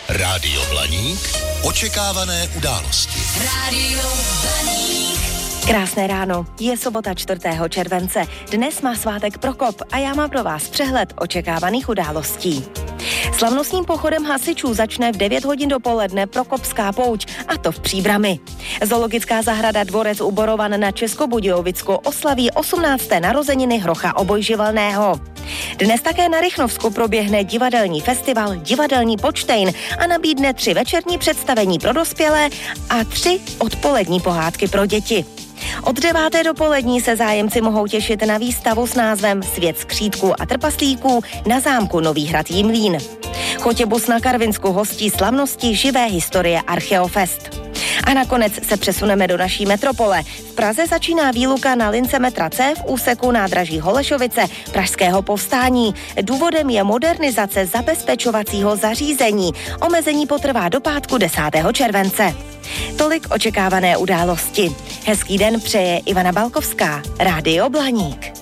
Rádio Blaník. Očekávané události. Rádio Blaník. Krásné ráno, je sobota 4. července. Dnes má svátek Prokop a já mám pro vás přehled očekávaných událostí. Slavnostním pochodem hasičů začne v 9 hodin dopoledne Prokopská pouť, a to v Příbrami. Zoologická zahrada Dvorec u Borovan na Českobudějovicku oslaví 18. narozeniny hrocha obojživelného. Dnes také na Rychnovsku proběhne divadelní festival Divadelní Počtejn a nabídne 3 večerní představení pro dospělé a 3 odpolední pohádky pro děti. Od 9. dopolední se zájemci mohou těšit na výstavu s názvem Svět skřítků a trpaslíků na zámku Nový Hrad Jimlín. Chotěbus na Karvinsku hostí slavnosti živé historie Archeofest. A nakonec se přesuneme do naší metropole. V Praze začíná výluka na lince metra C v úseku nádraží Holešovice Pražského povstání. Důvodem je modernizace zabezpečovacího zařízení. Omezení potrvá do pátku 10. července. Tolik očekávané události. Hezký den přeje Ivana Balkovská, Rádio Blaník.